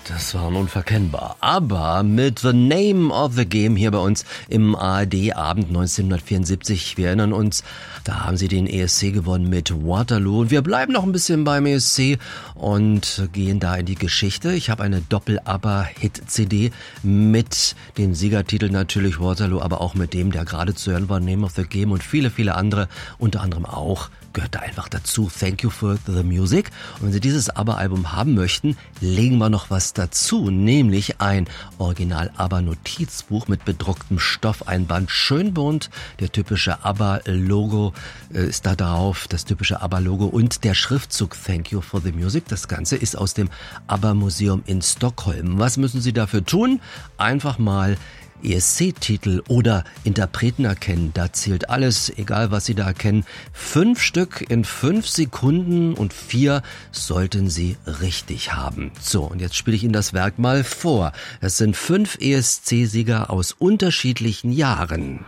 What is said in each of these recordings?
Das war unverkennbar. Aber mit The Name of the Game hier bei uns im ARD-Abend 1974. Wir erinnern uns, da haben sie den ESC gewonnen mit Waterloo. Und wir bleiben noch ein bisschen beim ESC und gehen da in die Geschichte. Ich habe eine Doppel-ABBA-Hit-CD mit dem Siegertitel natürlich Waterloo, aber auch mit dem, der gerade zu hören war, Name of the Game und viele, viele andere, unter anderem auch gehört da einfach dazu. Thank you for the music. Und wenn Sie dieses ABBA-Album haben möchten, legen wir noch was dazu, nämlich ein Original-ABBA-Notizbuch mit bedrucktem Stoffeinband, schön bunt. Der typische ABBA-Logo ist da drauf, das typische ABBA-Logo und der Schriftzug Thank you for the music. Das Ganze ist aus dem ABBA-Museum in Stockholm. Was müssen Sie dafür tun? Einfach mal ESC-Titel oder Interpreten erkennen. Da zählt alles, egal was Sie da erkennen. 5 Stück in 5 Sekunden und 4 sollten Sie richtig haben. So, und jetzt spiele ich Ihnen das Werk mal vor. Es sind 5 ESC-Sieger aus unterschiedlichen Jahren.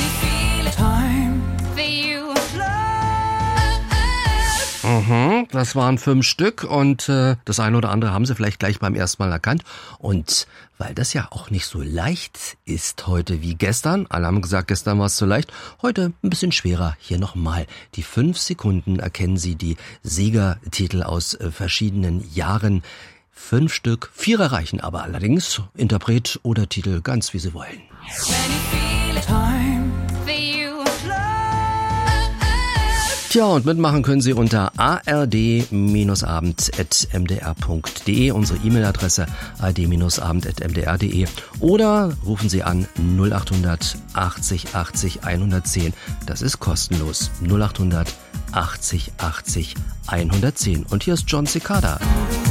Das waren 5 Stück und das eine oder andere haben Sie vielleicht gleich beim ersten Mal erkannt. Und weil das ja auch nicht so leicht ist heute wie gestern, alle haben gesagt, gestern war es so leicht, heute ein bisschen schwerer. Hier nochmal die 5 Sekunden erkennen Sie die Siegertitel aus verschiedenen Jahren. 5 Stück, 4 reichen aber allerdings, Interpret oder Titel, ganz wie Sie wollen. Tja, und mitmachen können Sie unter ard-abend@mdr.de, unsere E-Mail-Adresse ard-abend@mdr.de, oder rufen Sie an 0800 80 80 110. Das ist kostenlos. 0800 80 80 110. Und hier ist John Cicada.